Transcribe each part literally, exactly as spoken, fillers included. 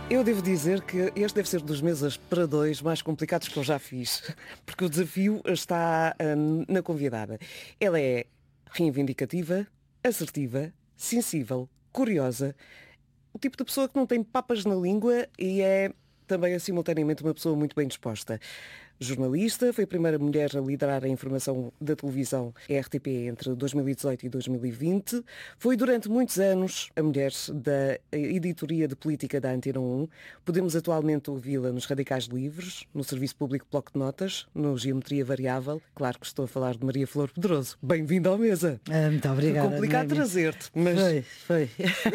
Eu devo dizer que este deve ser dos meses para dois mais complicados que eu já fiz, porque o desafio está hum, na convidada. Ela é reivindicativa, assertiva, sensível, curiosa, o tipo de pessoa que não tem papas na língua e é também, simultaneamente, uma pessoa muito bem disposta. Jornalista, foi a primeira mulher a liderar a informação da televisão R T P entre dois mil e dezoito e dois mil e vinte. Foi durante muitos anos a mulher da editoria de política da Antena um. Podemos atualmente ouvi-la nos Radicais Livres, no Serviço Público Bloco de Notas, no Geometria Variável. Claro que estou a falar de Maria Flor Pedroso. Bem-vinda à mesa. Ah, muito obrigada. Foi complicado trazer-te, mas... Foi, foi.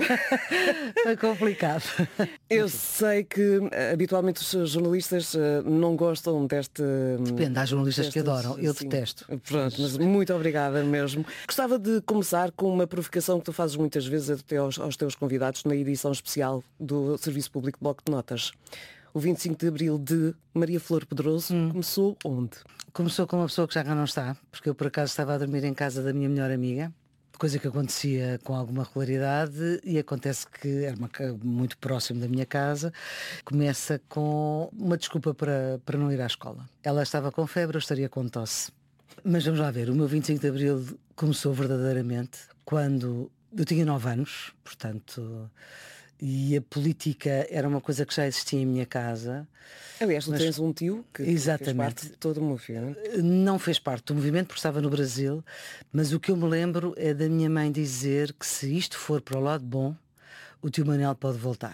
Foi complicado. Eu sei que habitualmente os jornalistas não gostam deste... Depende, há jornalistas destas, que adoram, eu sim. detesto. Pronto, mas muito obrigada mesmo. Gostava de começar com uma provocação que tu fazes muitas vezes até aos, aos teus convidados na edição especial do Serviço Público Bloco de Notas. O vinte e cinco de Abril de Maria Flor Pedroso hum. começou onde? Começou com uma pessoa que já cá não está, porque eu por acaso estava a dormir em casa da minha melhor amiga, coisa que acontecia com alguma regularidade, e acontece que era uma, muito próximo da minha casa. Começa com uma desculpa para, para não ir à escola. Ela estava com febre, eu estaria com tosse. Mas vamos lá ver, o meu vinte e cinco de Abril começou verdadeiramente quando eu tinha nove anos, portanto... E a política era uma coisa que já existia em minha casa. Aliás, tu mas... tens um tio que Exatamente. fez parte de todo o movimento. Não fez parte do movimento porque estava no Brasil, mas o que eu me lembro é da minha mãe dizer que se isto for para o lado bom, o tio Manuel pode voltar.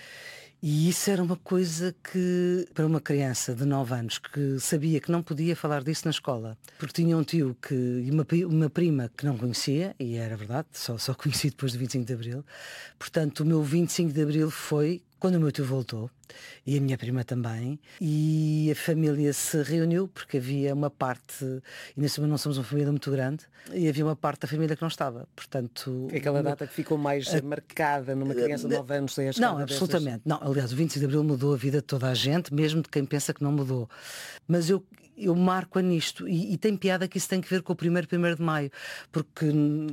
E isso era uma coisa que, para uma criança de nove anos, que sabia que não podia falar disso na escola, porque tinha um tio que, e uma, uma prima que não conhecia, e era verdade, só, só conheci depois do vinte e cinco de Abril. Portanto, o meu vinte e cinco de Abril foi quando o meu tio voltou, e a minha prima também, e a família se reuniu, porque havia uma parte, e nesse momento não somos uma família muito grande, e havia uma parte da família que não estava. Portanto, é aquela data que ficou mais a, marcada numa criança de nove anos. Não, absolutamente. Dessas... Não, aliás, o vinte e cinco de Abril mudou a vida de toda a gente, mesmo de quem pensa que não mudou. Mas eu, eu marco-a nisto, e, e tem piada que isso tem que ver com o primeiro, primeiro de maio, porque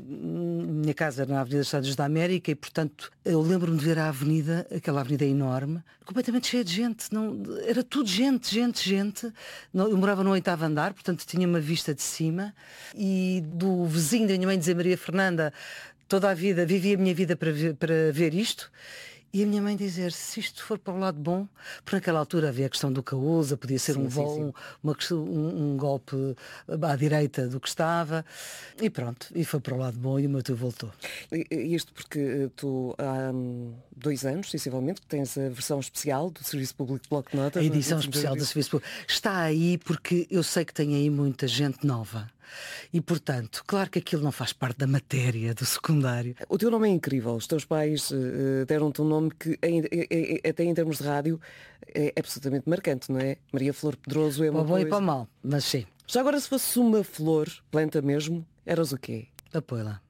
minha casa era na Avenida dos Estados da América, e portanto eu lembro-me de ver a avenida, aquela avenida enorme, completamente cheia de gente. Não, era tudo gente, gente, gente. Eu morava no oitavo andar, portanto tinha uma vista de cima, e do vizinho da minha mãe dizer Maria Fernanda, toda a vida, vivi a minha vida para ver, para ver isto. E a minha mãe dizer, se isto for para o lado bom, porque naquela altura havia a questão do Causa, podia ser sim, um, sim, sim. Um, uma, um, um golpe à direita do que estava, e pronto, e foi para o lado bom, e o meu tio voltou. E, isto porque tu há um, dois anos, sensivelmente, tens a versão especial do Serviço Público Bloco de Notas. A edição especial do Serviço Público. Está aí porque eu sei que tem aí muita gente nova. E, portanto, claro que aquilo não faz parte da matéria do secundário. O teu nome é incrível. Os teus pais uh, deram-te um nome que, em, em, até em termos de rádio, é absolutamente marcante, não é? Maria Flor Pedroso é uma coisa... Para o bom coisa... e para o mal, mas sim. Já agora, se fosse uma flor, planta mesmo, eras o quê? Papoila.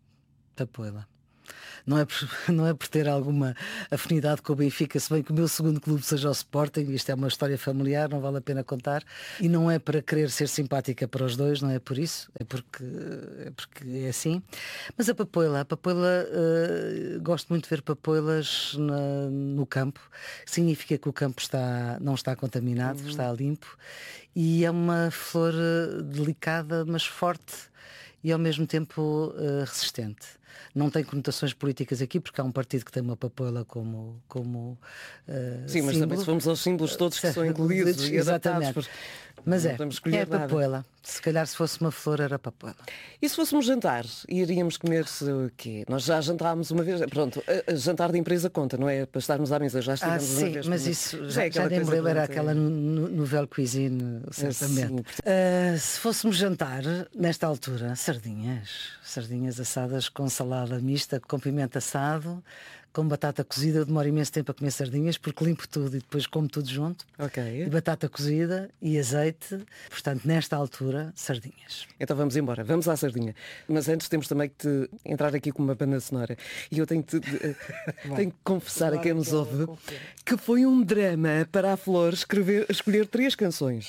Papoila. Não é, por, não é por ter alguma afinidade com o Benfica, se bem que o meu segundo clube seja o Sporting, isto é uma história familiar, não vale a pena contar, e não é para querer ser simpática para os dois, não é por isso, é porque é, porque é assim. Mas a papoila, a papoila, uh, gosto muito de ver papoilas na, no campo, significa que o campo está, não está contaminado, uhum. Está limpo, e é uma flor delicada, mas forte, e ao mesmo tempo uh, resistente. Não tem conotações políticas aqui, porque há um partido que tem uma papoila como, como uh, sim, mas símbolo. Também se formos aos símbolos todos que são incluídos e exatamente. Por... Mas é, é a papoila. Se calhar se fosse uma flor era a papoila. E se fôssemos jantar, iríamos comer o quê? Nós já jantámos uma vez, pronto, a, a jantar de empresa conta, não é? Para estarmos à mesa, já estivemos ah, uma sim, vez. Mas isso já, já nem me lembro, era aquela nouvelle cuisine, certamente. Uh, se fôssemos jantar, nesta altura, sardinhas. Sardinhas assadas com salada mista, com pimenta assado, com batata cozida. Eu demoro imenso tempo a comer sardinhas porque limpo tudo e depois como tudo junto. Ok. E batata cozida e azeite. Portanto, nesta altura, sardinhas. Então vamos embora, vamos à sardinha. Mas antes temos também que te entrar aqui com uma banda sonora. E eu tenho que, te, tenho que confessar a quem nos ouve que foi um drama para a Flor escrever, escolher três canções.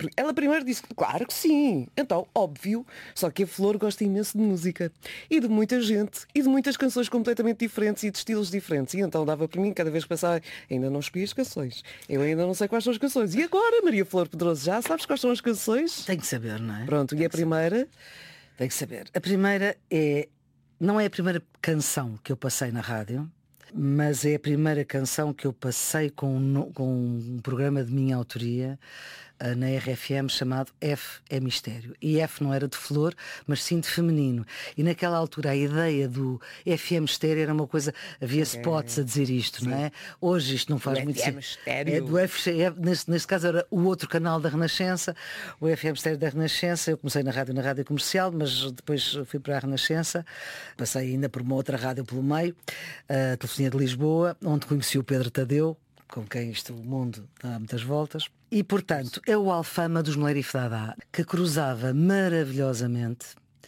Ela primeiro disse que claro que sim. Então, óbvio, só que a Flor gosta imenso de música. E de muita gente. E de muitas canções completamente diferentes e de estilos diferentes. E então dava para mim, cada vez que passava, ainda não escolhi as canções. Eu ainda não sei quais são as canções. E agora, Maria Flor Pedroso, já sabes quais são as canções? Tem que saber, não é? Pronto, e a primeira? Tem que saber. A primeira é... Não é a primeira canção que eu passei na rádio, mas é a primeira canção que eu passei com um, com um programa de minha autoria uh, na R F M chamado F é Mistério. E F não era de flor, mas sim de feminino. E naquela altura a ideia do F é Mistério era uma coisa... Havia spots a dizer isto, sim. Não é? Hoje isto não faz do muito F é sentido. Mistério. É do F, é, neste, neste caso era o outro canal da Renascença, o F é Mistério da Renascença. Eu comecei na rádio, na rádio comercial, mas depois fui para a Renascença. Passei ainda por uma outra rádio pelo meio, a Telefonia de Lisboa, onde conheci o Pedro Tadeu, com quem isto o mundo dá muitas voltas. E, portanto, é o Alfama dos Moleiro e Fadá, que cruzava maravilhosamente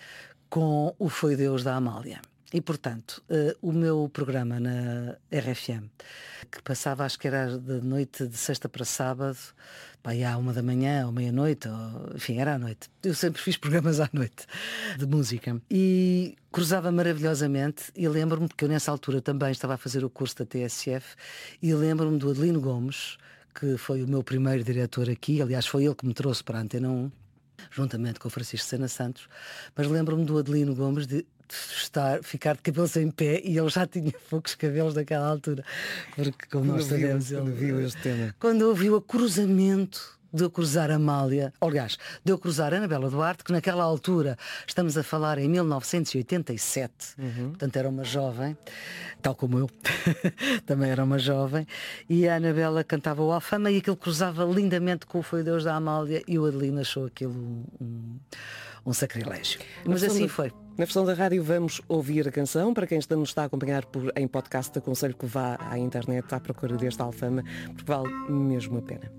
com o Foi Deus da Amália. E, portanto, uh, o meu programa na R F M, que passava, acho que era de noite de sexta para sábado, pá, à uma da manhã, ou meia-noite, ou, enfim, era à noite. Eu sempre fiz programas à noite de música. E cruzava maravilhosamente. E lembro-me, porque eu nessa altura também estava a fazer o curso da T S F, e lembro-me do Adelino Gomes, que foi o meu primeiro diretor aqui. Aliás, foi ele que me trouxe para a Antena um, juntamente com o Francisco Sena Santos. Mas lembro-me do Adelino Gomes de estar, ficar de cabelos em pé, e ele já tinha poucos cabelos naquela altura, porque como nós sabemos, ele viu este tema. Quando ouviu o cruzamento de eu cruzar a Amália, aliás, de eu cruzar a Anabela Duarte, que naquela altura, estamos a falar em mil novecentos e oitenta e sete, uhum. Portanto era uma jovem, tal como eu, também era uma jovem, e a Anabela cantava o Alfama, e aquilo cruzava lindamente com o Foi Deus da Amália, e o Adelino achou aquilo um, um sacrilégio. Mas assim foi. Na versão da rádio vamos ouvir a canção. Para quem está nos está a acompanhar por, em podcast, aconselho que vá à internet à procura deste Alfama, porque vale mesmo a pena.